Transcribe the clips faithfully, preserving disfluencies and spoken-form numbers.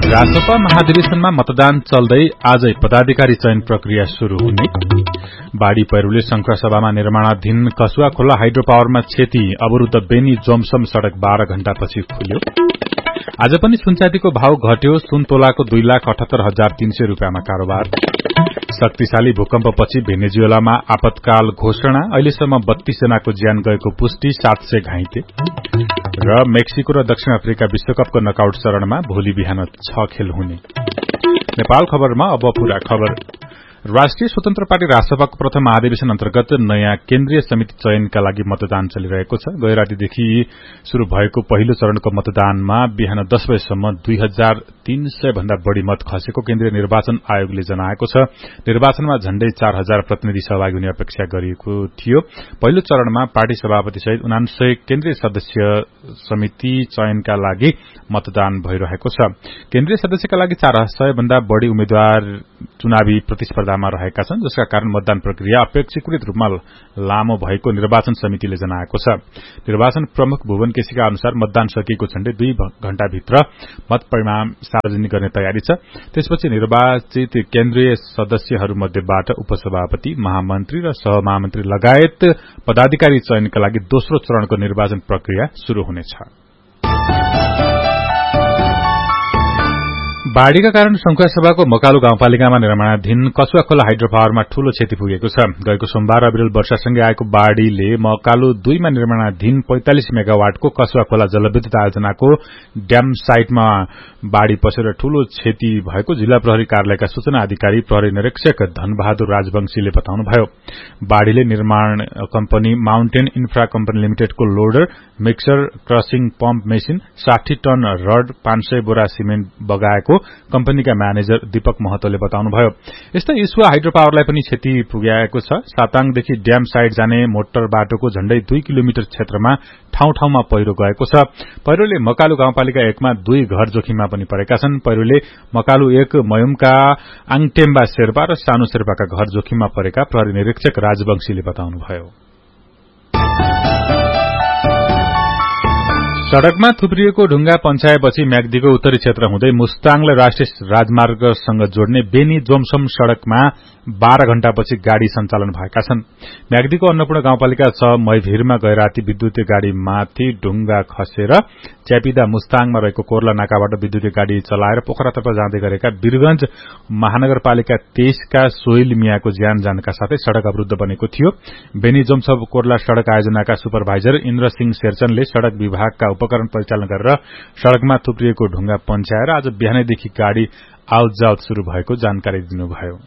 रासपा महाधिवेशनमा मतदान चल्दै आजै पदाधिकारी चयन प्रक्रिया शुरू हुने, बाढ़ी पहिरोले शंखुवासभामा निर्माणाधीन कसुवा खोला हाइड्रो पावरमा क्षति, अवरूद्ध बेनी जोमसम सड़क बाह्र घण्टापछि खुल्यो। आज पनि सुनचाँदीको भाव घट्यो, सुन तोलाको दुई लाख अठहत्तर हजार तीन सय रूपियाँमा कारोबार। शक्तिशाली भूकम्पपछि भेनेजुएलामा आपतकाल घोषणा, अहिलेसम्म बत्तीस जनाको ज्यान गएको पुष्टि, सात सय घाइते। र मेक्सिको र दक्षिण अफ्रिका विश्वकपको नकआउट चरणमा भोलि बिहान छ खेल हुने। नेपाल खबरमा अब पूरा खबर। राष्ट्रिय स्वतन्त्र पार्टी रासपाको प्रथम महाधिवेशन अन्तर्गत नयाँ केन्द्रीय समिति चयनका लागि मतदान चलिरहेको छ। गै रातिदेखि शुरू भएको पहिलो चरणको मतदानमा बिहान दस बजेसम्म दुई हजार तीन सय भन्दा बढ़ी मत खसेको केन्द्रीय निर्वाचन आयोगले जनाएको छ। निर्वाचनमा झण्डै चार हजार प्रतिनिधि सहभागी हुने अपेक्षा गरिएको थियो। पहिलो चरणमा पार्टी सभापति सहित उनासय केन्द्रीय सदस्य समिति चयनका लागि मतदान भइरहेको छ। केन्द्रीय सदस्यका लागि चार सय भन्दा बढ़ी उम्मेद्वार चुनावी प्रतिस्पर्धामा रहेका छन्, जसका कारण मतदान प्रक्रिया अपेक्षाकृत रूपमा लामो भएको निर्वाचन समितिले जनाएको छ। निर्वाचन प्रमुख भुवन केसीका अनुसार मतदान सकिएको झण्डै दुई घण्टाभित्र मत परिणाम सार्वजनिक गर्ने तयारी छ। त्यसपछि निर्वाचित केन्द्रीय सदस्यहरूमध्येबाट उपसभापति, महामन्त्री र सहमहामन्त्री लगायत पदाधिकारी चयनका लागि दोस्रो चरणको निर्वाचन प्रक्रिया शुरू हुनेछ। बाढ़ीका कारण शंखुवासभाको मकालु गाउँपालिकामा निर्माणाधीन कसुवा खोला हाइड्रो पावरमा ठूलो क्षति पुगेको छ। गएको सोमबार अविरल वर्षासँगै आएको बाढ़ीले मकालु दुईमा निर्माणाधीन पैंतालिस मेगावाटको कसुवा खोला जलविद्युत आयोजनाको ड्याम साइटमा बाढ़ी पसेर ठूलो क्षति भएको जिल्ला प्रहरी कार्यालयका सूचना अधिकारी प्रहरी निरीक्षक धनबहादुर राजवंशीले बताउनुभयो। बाढ़ीले निर्माण company mountain infra company लिमिटेडको loader, mixer, crossing pump machine, साठी टन रड, पाँच सय बोरा सिमेन्ट बगाएको कम्पनीका म्यानेजर दीपक महतोले बताउनुभयो। यस्तै इसुवा हाइड्रो पावरलाई पनि क्षति पुग्याएको छ। साताङदेखि ड्याम साइड जाने मोटर बाटोको झण्डै दुई किलोमिटर क्षेत्रमा ठाउँ ठाउँमा पहिरो गएको छ। पहिरोले मकालु गाउँपालिका एकमा दुई घर जोखिममा पनि परेका छन्। पहिरोले मकालु एक मयुमका आङटेम्बा शेर्पा र सानु शेर्पाका घर जोखिममा परेका प्रहरी निरीक्षक राजवंशीले बताउनुभयो। सड़कमा थुप्रिएको ढुंगा पन्छाएपछि म्याग्दीको उत्तरी क्षेत्र हुँदै मुस्ताङलाई राष्ट्रिय राजमार्गसँग जोड्ने बेनी जोमसम सड़कमा बाह्र घण्टापछि गाड़ी सञ्चालन भएका छन्। म्याग्दीको अन्नपूर्ण गाउँपालिका छ मैभिरमा गैराती विद्युतीय गाड़ीमाथि ढुंगा खसेर च्यापिदा मुस्ताङमा रहेको कोर्ला नाकाबाट विद्युतीय गाड़ी चलाएर पोखरातर्फ जाँदै गरेका वीरगंज महानगरपालिका तेइसका सोइल मियाको ज्यान जानका साथै सड़क अवरूद्ध बनेको थियो। बेनी जोमसम कोर्ला सड़क आयोजनाका सुपरभाइजर इन्द्र सिंह शेरचनले सड़क विभागका उपकरण परिचालन गरेर सड़कमा थुप्रिएको ढुंगा पन्छाएर आज बिहानैदेखि गाड़ी आवत जावत शुरू भएको जानकारी दिनुभयो।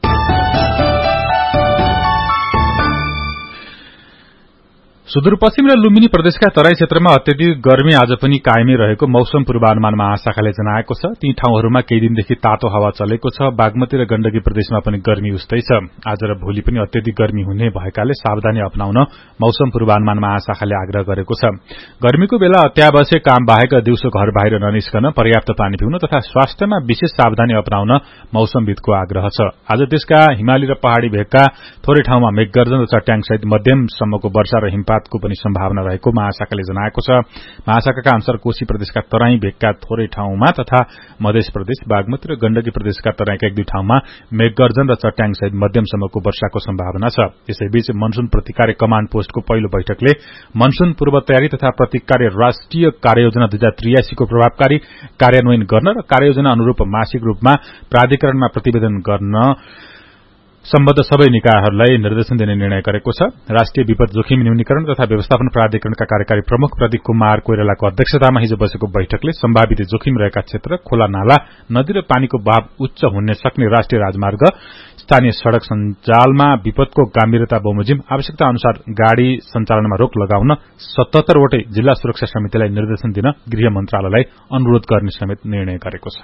सुदूरपश्चिम र लुम्बिनी प्रदेशका तराई क्षेत्रमा अत्यधिक गर्मी आज पनि कायमै रहेको मौसम पूर्वानुमान महाशाखाले जनाएको छ। ती ठाउँहरूमा केही दिनदेखि तातो हावा चलेको छ। बागमती र गण्डकी प्रदेशमा पनि गर्मी उस्तै छ। आज र भोलि पनि अत्यधिक गर्मी हुने भएकाले सावधानी अपनाउन मौसम पूर्वानुमान महाशाखाले आग्रह गरेको छ। गर्मीको बेला अत्यावश्यक काम बाहेक दिउँसो घर बाहिर ननिस्कन, पर्याप्त पानी पिउन तथा स्वास्थ्यमा विशेष सावधानी अपनाउन मौसमविदको आग्रह छ। आज देशका हिमाली र पहाड़ी भेगका थोरै ठाउँमा मेघगर्जन र चट्याङसहित मध्यमसम्मको वर्षा र हिमपात को पनि सम्भावना रहेको महाशाखाले जनाएको छ। महाशाखाका अनुसार कोशी प्रदेशका तराई भेगका थोरै ठाउँमा तथा मध्य प्रदेश, बागमती र गण्डकी प्रदेशका तराईका एक दुई ठाउँमा मेघगर्जन र चट्याङसहित मध्यमसम्मको वर्षाको सम्भावना छ। यसैबीच मनसून प्रतिकार्य कमाण्ड पोस्टको पहिलो बैठकले मनसून पूर्व तयारी तथा प्रतिकार्य राष्ट्रिय कार्ययोजना दुई हजार त्रियासी को प्रभावकारी कार्यान्वयन गर्न र कार्ययोजना अनुरूप मासिक रूपमा प्राधिकरणमा प्रतिवेदन गर्न सम्बद्ध सबै निकायहरूलाई निर्देशन दिने निर्णय गरेको छ। राष्ट्रिय विपद जोखिम न्यूनीकरण तथा व्यवस्थापन प्राधिकरणका कार्यकारी प्रमुख प्रदीप कुमार कोइरालाको अध्यक्षतामा हिजो बसेको बैठकले सम्भावित जोखिम रहेका क्षेत्र, खोला नाला, नदी र पानीको बहाव उच्च हुन सक्ने राष्ट्रिय राजमार्ग, स्थानीय सड़क सञ्जालमा विपदको गम्भीरता बमोजिम आवश्यकता अनुसार गाड़ी सञ्चालनमा रोक लगाउन सतहत्तर वटै जिल्ला सुरक्षा समितिलाई निर्देशन दिन गृह मन्त्रालयलाई अनुरोध गर्ने समेत निर्णय गरेको छ।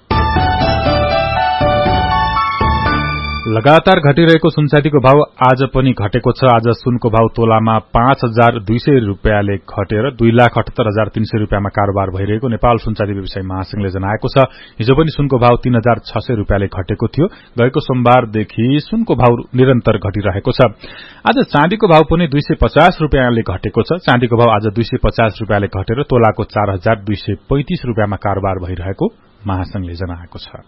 लगातार घटिरहेको सुनचाँदीको भाव आज पनि घटेको छ। आज सुनको भाव तोलामा पाँच हजार दुई सय रूपियाँले घटेर दुई लाख अठहत्तर हजार तीन सय रूपियाँमा कारोबार भइरहेको नेपाल सुनचाँदी व्यवसायी महासंघले जनाएको छ। हिजो पनि सुनको भाव तीन हजार छ सय रूपियाँले घटेको थियो। गएको सोमबारदेखि सुनको भाव निरन्तर घटिरहेको छ। आज चाँदीको भाव पनि दुई सय पचास रूपियाँले घटेको छ। चाँदीको भाव आज दुई सय पचास रूपियाँले घटेर तोलाको चार हजार दुई सय पैंतिस रूपियाँमा कारोबार भइरहेको महासंघले जनाएको छ।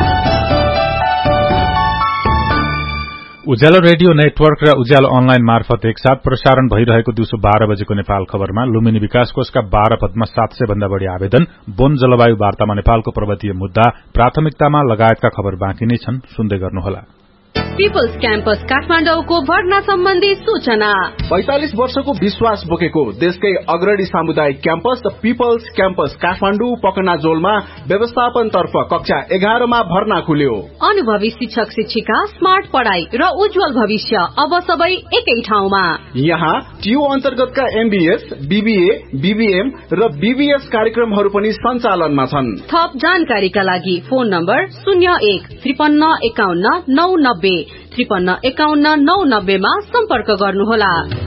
उज्यालो रेडियो नेटवर्क र उज्यालो अनलाइन मार्फत एकसाथ प्रसारण भइरहेको दिउँसो बाह्र बजेको नेपाल खबरमा लुम्बिनी विकास कोषका बाह्र पदमा सात सय भन्दा बढ़ी आवेदन, वन जलवायु वार्तामा नेपालको पर्वतीय मुद्दा, प्राथमिकतामा लगायतका खबर बाँकी नै छन्। सुन्दै गर्नुहोला। पीपल्स क्याम्पस काठमाडौँको भर्ना सम्बन्धी सूचना। पैंतालिस वर्षको विश्वास बोकेको देशकै अग्रणी सामुदायिक क्याम्पस पीपल्स क्याम्पस काठमाडौँ पकनाजोलमा व्यवस्थापन तर्फ कक्षा एघारमा भर्ना खुल्यो। अनुभवी शिक्षक शिक्षिका, स्मार्ट पढ़ाई र उज्जवल भविष्य अब सबै एकै ठाउँमा। यहाँ टियू अन्तर्गतका एमबीएस, बीबीए, बीबीएम र बीबीएस कार्यक्रमहरू पनि सञ्चालनमा छन्। थप जानकारीका लागि फोन नम्बर शून्य एक त्रिपन्न एकाउन्न नौ नब्बे त्रिपन्न एकाउन्न नौ नब्बेमा सम्पर्क गर्नुहोला।